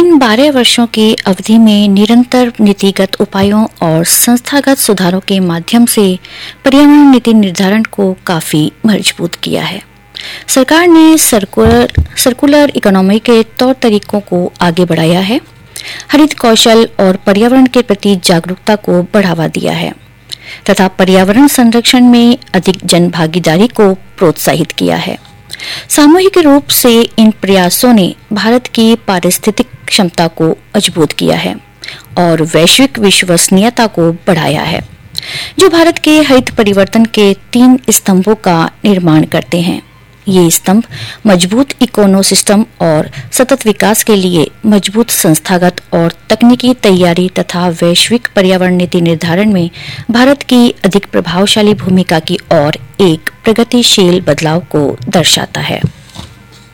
इन 12 वर्षों की अवधि में निरंतर नीतिगत उपायों और संस्थागत सुधारों के माध्यम से पर्यावरण नीति निर्धारण को काफी मजबूत किया है। सरकार ने सर्कुलर इकोनॉमी के तौर तरीकों को आगे बढ़ाया है, हरित कौशल और पर्यावरण के प्रति जागरूकता को बढ़ावा दिया है तथा पर्यावरण संरक्षण में अधिक जन भागीदारी को प्रोत्साहित किया है। सामूहिक रूप से इन प्रयासों ने भारत की पारिस्थितिक क्षमता को मजबूत किया है और वैश्विक विश्वसनीयता को बढ़ाया है, जो भारत के हरित परिवर्तन के 3 स्तंभों का निर्माण करते हैं। ये स्तंभ मजबूत इकोनोसिस्टम और सतत विकास के लिए मजबूत संस्थागत और तकनीकी तैयारी तथा वैश्विक पर्यावरण नीति निर्धारण में भारत की अधिक प्रभावशाली भूमिका की ओर एक प्रगतिशील बदलाव को दर्शाता है।